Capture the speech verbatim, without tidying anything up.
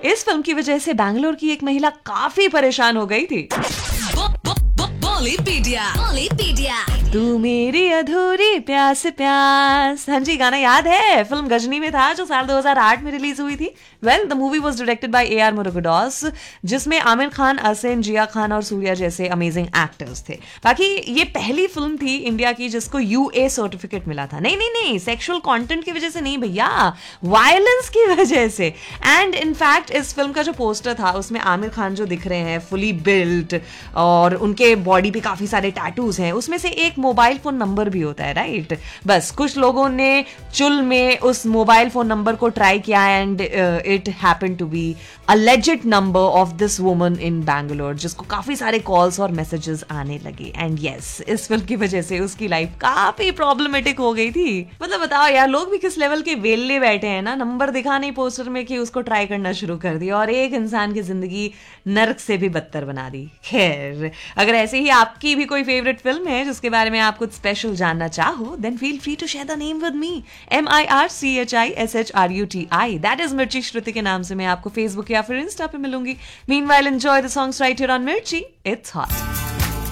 इस फिल्म की वजह से बैंगलोर की एक महिला काफी परेशान हो गई थी। बॉलीपीडिया, बॉलीपीडिया। तू मेरी अधूरी प्यास प्यास। हाँ जी, गाना याद है? फिल्म गजनी में था जो साल दो हज़ार आठ में रिलीज हुई थी। Well, the movie was directed by A R Murugadoss, जिसमें आमिर खान, असिन, जिया खान और सूर्या जैसे अमेजिंग एक्टर्स थे। बाकी ये पहली फिल्म थी इंडिया की जिसको यू ए सर्टिफिकेट मिला था। नहीं नहीं नहीं, सेक्सुअल कंटेंट की वजह से नहीं भैया, वायलेंस की वजह से। एंड इनफैक्ट इस फिल्म का जो पोस्टर था उसमें आमिर खान जो दिख रहे हैं फुली बिल्ट और उनके बॉडी पे काफी सारे टैटूज हैं, उसमें से एक मोबाइल फोन नंबर भी होता है, राइट? बस कुछ लोगों ने चुल में उस मोबाइल फोन नंबर को ट्राई किया and it happen to be a legit number of this woman in Bangalore, जिसको काफी सारे कॉल्स और मैसेजेस आने लगे। एंड यस, इस फिल्म की वजह से उसकी लाइफ काफी प्रॉब्लमेटिक हो गई थी। मतलब बताओ यार, लोग भी किस लेवल के वेल्ले बैठे हैं ना, नंबर दिखा नहीं पोस्टर में कि उसको ट्राई करना शुरू कर दिया और एक इंसान की जिंदगी नर्क से भी बदतर बना दी। खैर, अगर ऐसे ही आपकी भी कोई फेवरेट फिल्म है जिसके बारे में आप कुछ स्पेशल जानना चाहो, then feel free to share the name with me. M I R C H I S H R U T I, that is मिर्ची श्रुति के नाम से मैं आपको फेसबुक या फिर इंस्टा पे मिलूंगी। Meanwhile enjoy the songs right here on मिर्ची, इट्स हॉट।